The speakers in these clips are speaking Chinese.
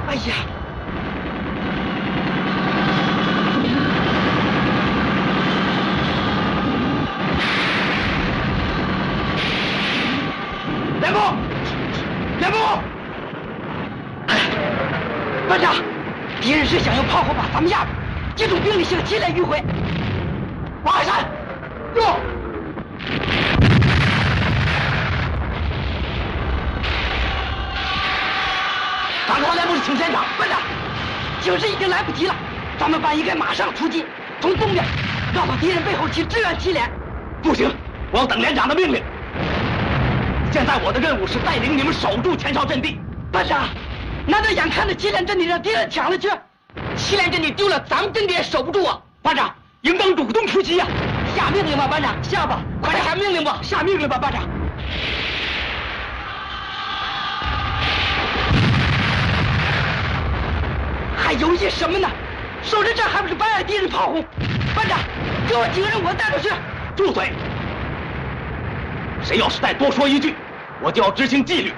哎呀！连部，连部！班长，敌人是想用炮火把咱们压住，集中兵力向祁连迂回。王海山，住！赶快连部请先生。班长，警示已经来不及了，咱们班应该马上出击，从东边绕到敌人背后去支援祁连。不行，我要等连长的命令。现在我的任务是带领你们守住前哨阵地。班长，难得眼看着祁连阵地让敌人抢了去，祁连阵地丢了，咱们阵地也守不住啊！班长，应当主动出击呀！下命令吧，班长，下吧，快下命令吧，下命令吧，班长。还犹豫什么呢？守着这还不是白挨敌人炮轰？班长，给我几个人，我带出去。住嘴！谁要是再多说一句，我就要执行纪律。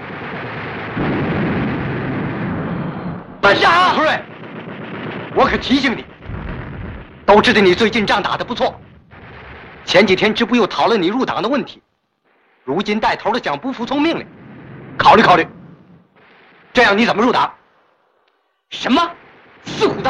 班长，胡瑞，我可提醒你，都知道你最近仗打得不错，前几天支部又讨论你入党的问题，如今带头的想不服从命令，考虑考虑，这样你怎么入党？什么？四虎党